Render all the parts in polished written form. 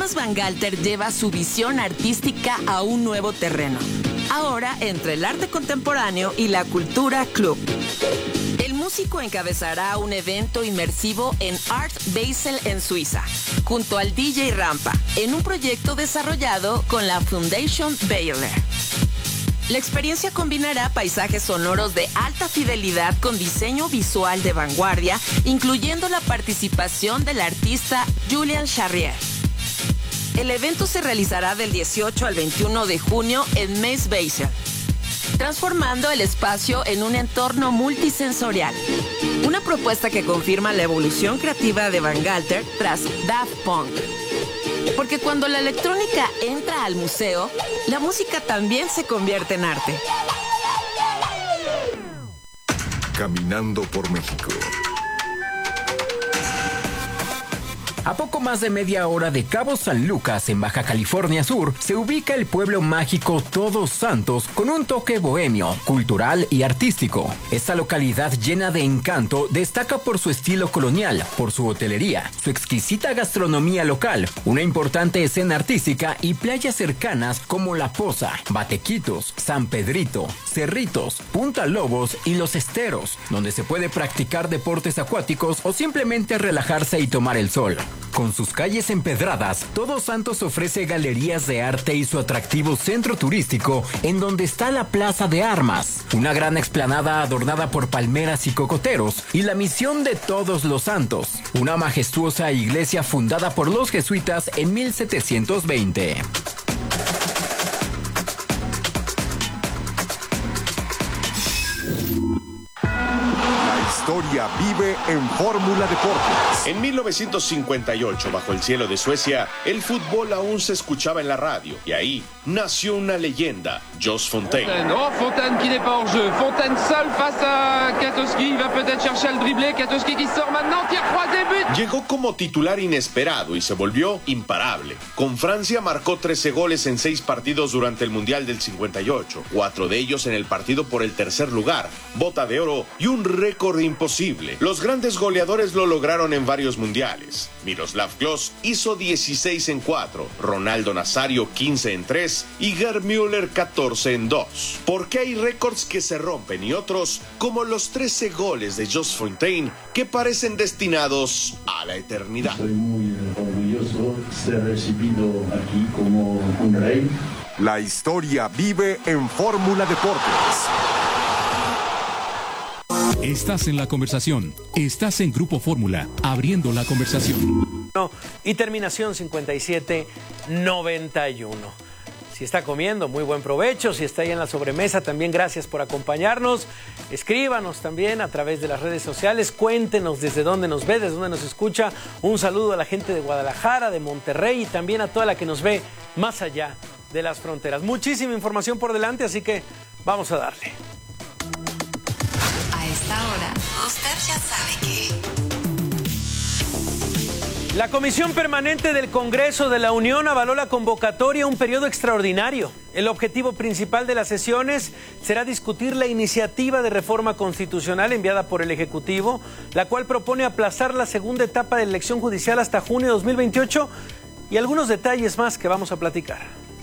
Thomas Bangalter lleva su visión artística a un nuevo terreno. Ahora entre el arte contemporáneo y la cultura club. El músico encabezará un evento inmersivo en Art Basel en Suiza, junto al DJ Rampa, en un proyecto desarrollado con la Foundation Baylor. La experiencia combinará paisajes sonoros de alta fidelidad con diseño visual de vanguardia, incluyendo la participación del artista Julian Charrier. El evento se realizará del 18 al 21 de junio en Meis Basel, transformando el espacio en un entorno multisensorial. Una propuesta que confirma la evolución creativa de Bangalter tras Daft Punk. Porque cuando la electrónica entra al museo, la música también se convierte en arte. Caminando por México. A poco más de media hora de Cabo San Lucas, en Baja California Sur, se ubica el pueblo mágico Todos Santos con un toque bohemio, cultural y artístico. Esta localidad llena de encanto destaca por su estilo colonial, por su hotelería, su exquisita gastronomía local, una importante escena artística y playas cercanas como La Poza, Batequitos, San Pedrito, Cerritos, Punta Lobos y Los Esteros, donde se puede practicar deportes acuáticos o simplemente relajarse y tomar el sol. Con sus calles empedradas, Todos Santos ofrece galerías de arte y su atractivo centro turístico, en donde está la Plaza de Armas, una gran explanada adornada por palmeras y cocoteros, y la Misión de Todos los Santos, una majestuosa iglesia fundada por los jesuitas en 1720. La historia vive en Fórmula Deportes. En 1958, bajo el cielo de Suecia, el fútbol aún se escuchaba en la radio. Y ahí nació una leyenda, Jos Fontaine. Oh, Fontaine qui n'est pas hors jeu. Fontaine seul face à Katowski. Il va peut-être chercher el dribblé. Katowski qui sort maintenant. Tire croisé, but. Llegó como titular inesperado y se volvió imparable. Con Francia marcó 13 goles en 6 partidos durante el Mundial del 58. 4 de ellos en el partido por el tercer lugar, bota de oro y un récord imposible. Los grandes goleadores lo lograron en varios mundiales. Miroslav Klose hizo 16 en 4, Ronaldo Nazario 15 en 3 y Gerd Müller 14 en 2. Porque hay récords que se rompen y otros, como los 13 goles de Jos Fontaine, que parecen destinados a la eternidad. Soy muy orgulloso de ser recibido aquí como un rey. La historia vive en Fórmula Deportes. Estás en la conversación. Estás en Grupo Fórmula, abriendo la conversación. Y terminación 5791. Si está comiendo, muy buen provecho. Si está ahí en la sobremesa, también gracias por acompañarnos. Escríbanos también a través de las redes sociales. Cuéntenos desde dónde nos ve, desde dónde nos escucha. Un saludo a la gente de Guadalajara, de Monterrey y también a toda la que nos ve más allá de las fronteras. Muchísima información por delante, así que vamos a darle. A esta hora, usted ya sabe que... La Comisión Permanente del Congreso de la Unión avaló la convocatoria a un periodo extraordinario. El objetivo principal de las sesiones será discutir la iniciativa de reforma constitucional enviada por el Ejecutivo, la cual propone aplazar la segunda etapa de la elección judicial hasta junio de 2028 y algunos detalles más que vamos a platicar.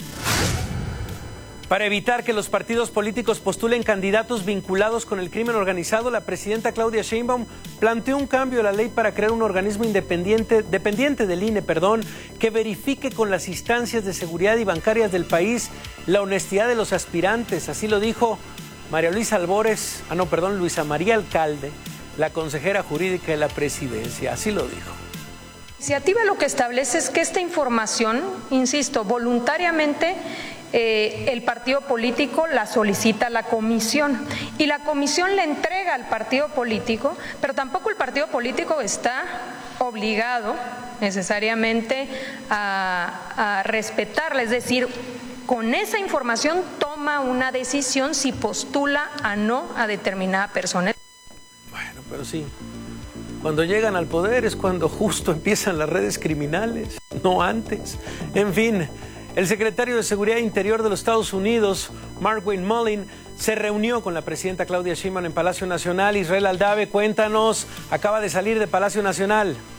Para evitar que los partidos políticos postulen candidatos vinculados con el crimen organizado, la presidenta Claudia Sheinbaum planteó un cambio a la ley para crear un organismo dependiente del INE, que verifique con las instancias de seguridad y bancarias del país la honestidad de los aspirantes. Así lo dijo Luisa María Alcalde, la consejera jurídica de la presidencia. Así lo dijo. La iniciativa lo que establece es que esta información, insisto, voluntariamente el partido político la solicita a la comisión y la comisión le entrega al partido político, pero tampoco el partido político está obligado necesariamente a respetarla, es decir, con esa información toma una decisión si postula a no a determinada persona. Bueno, pero sí, cuando llegan al poder es cuando justo empiezan las redes criminales, no antes. En fin, el secretario de Seguridad Interior de los Estados Unidos, Markwayne Mullin, se reunió con la presidenta Claudia Sheinbaum en Palacio Nacional. Israel Aldave, cuéntanos, acaba de salir de Palacio Nacional.